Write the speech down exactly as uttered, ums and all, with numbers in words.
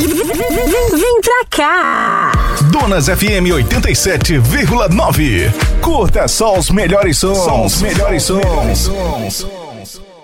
Vem, vem pra cá. Donas F M oitenta e sete vírgula nove. Curta só os melhores sons. Só os melhores sons.